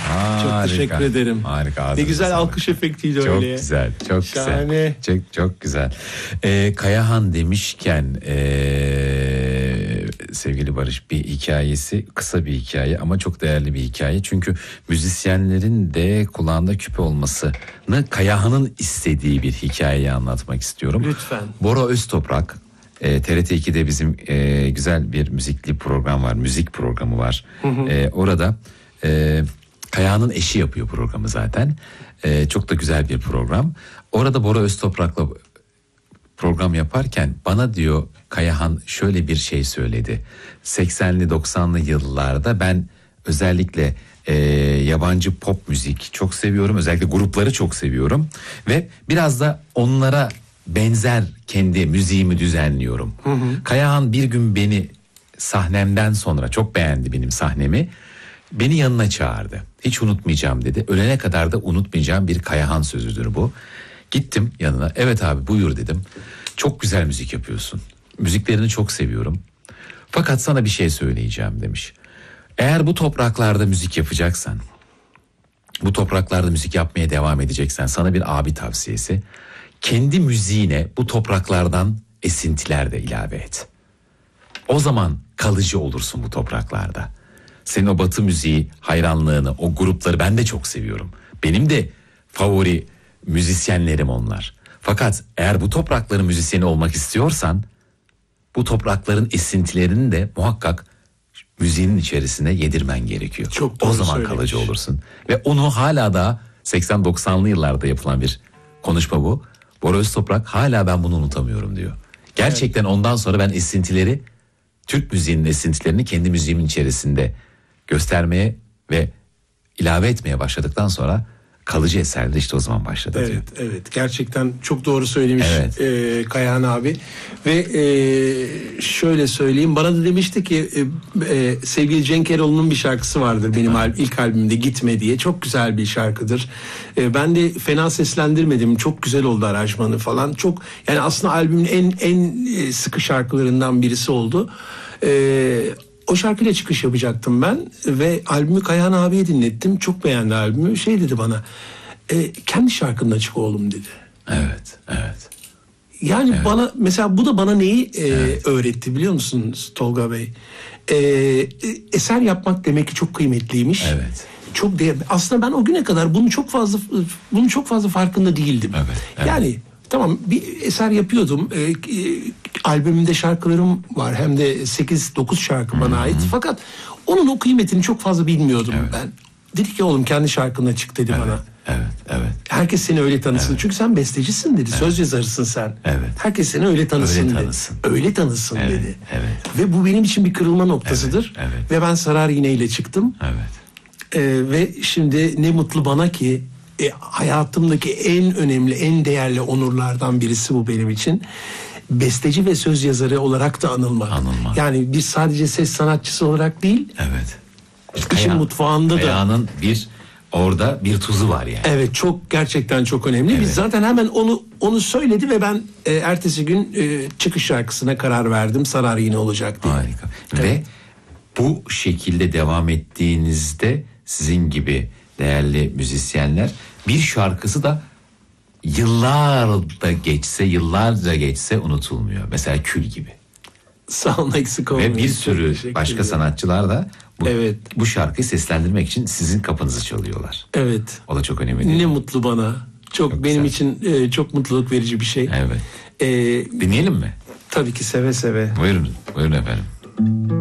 Çok teşekkür ederim. Harika. Ne güzel alkış efektiydi çok öyle. Güzel, çok Şahane. güzel. Çok güzel. Kayahan demişken sevgili Barış, bir hikayesi, kısa bir hikaye ama çok değerli bir hikaye. Çünkü müzisyenlerin de kulağında küpe olmasını Kayahan'ın istediği bir hikayeyi anlatmak istiyorum. Lütfen. Bora Öztoprak, TRT 2'de bizim güzel bir müzikli program var, müzik programı var. Orada Kayahan'ın eşi yapıyor programı zaten. Çok da güzel bir program. Orada Bora Öztoprak'la program yaparken bana diyor Kayahan şöyle bir şey söyledi. 80'li 90'lı yıllarda ben özellikle yabancı pop müzik çok seviyorum. Özellikle grupları çok seviyorum. Ve biraz da onlara benzer kendi müziğimi düzenliyorum. Kayahan bir gün beni sahnemden sonra, çok beğendi benim sahnemi, beni yanına çağırdı. Hiç unutmayacağım dedi. Ölene kadar da unutmayacağım bir Kayahan sözüdür bu. Gittim yanına. Evet abi buyur dedim. Çok güzel müzik yapıyorsun. Müziklerini çok seviyorum. Fakat sana bir şey söyleyeceğim demiş. Eğer bu topraklarda müzik yapacaksan, bu topraklarda müzik yapmaya devam edeceksen sana bir abi tavsiyesi. Kendi müziğine bu topraklardan esintiler de ilave et. O zaman kalıcı olursun bu topraklarda. Senin o batı müziği hayranlığını, o grupları ben de çok seviyorum. Benim de favori müzisyenlerim onlar. Fakat eğer bu toprakların müzisyeni olmak istiyorsan bu toprakların esintilerini de muhakkak müziğinin içerisine yedirmen gerekiyor. Çok doğru o zaman söylemiş. kalıcı olursun. Ve onu hala da 80-90'lı yıllarda yapılan bir konuşma bu. Bora Öztoprak hala ben bunu unutamıyorum diyor. Gerçekten ondan sonra ben esintileri, Türk müziğinin esintilerini kendi müziğimin içerisinde göstermeye ve ilave etmeye başladıktan sonra kalıcı eserler işte o zaman başladı diyor. Evet gerçekten çok doğru söylemiş Kayahan abi. Ve şöyle söyleyeyim, bana da demişti ki sevgili Cenk Eroğlu'nun bir şarkısı vardır benim ilk albümümde, Gitme diye, çok güzel bir şarkıdır. Ben de fena seslendirmedim, çok güzel oldu aranjmanı falan, çok yani aslında albümün en sıkı şarkılarından birisi oldu. O şarkıyla çıkış yapacaktım ben ve albümü Kayahan abiye dinlettim. Çok beğendi albümü. Şey dedi bana, kendi şarkınla çık oğlum dedi. Evet. Yani bana mesela bu da bana neyi öğretti biliyor musunuz Tolga Bey? Eser yapmak demek ki çok kıymetliymiş. Evet. Çok değerli. Aslında ben o güne kadar bunun çok fazla farkında değildim. Evet. Yani tamam, bir eser yapıyordum. Albümümde şarkılarım var. Hem de 8-9 şarkı bana ait. Fakat onun o kıymetini çok fazla bilmiyordum ben. Dedi ki oğlum kendi şarkına çık dedi bana. Evet. Herkes seni öyle tanısın. Çünkü sen bestecisin dedi. Söz yazarısın sen. Evet. Herkes seni öyle tanısın dedi. Öyle tanısın dedi. Ve bu benim için bir kırılma noktasıdır. Ve ben Sarar Yine ile çıktım. Ve şimdi ne mutlu bana ki hayatımdaki en önemli, en değerli onurlardan birisi bu benim için. Besteci ve söz yazarı olarak da anılmak. Yani bir sadece ses sanatçısı olarak değil. İşin mutfağında da. Kaya'nın orada bir tuzu var yani. Evet, çok gerçekten çok önemli. Biz zaten hemen onu söyledi ve ben ertesi gün çıkış şarkısına karar verdim. Sarar Yine olacak diye. Harika. Ve bu şekilde devam ettiğinizde sizin değerli müzisyenler, bir şarkısı da yıllarca geçse unutulmuyor. Mesela Kül gibi. Sağ olun, eksik olmayın. Ve bir sürü başka sanatçılar da bu şarkıyı seslendirmek için sizin kapınızı çalıyorlar. Evet. O da çok önemli değil Ne mi? mutlu bana. Çok benim güzel. için çok mutluluk verici bir şey. Evet. Dinleyelim mi? Tabii ki, seve seve. Buyurun efendim.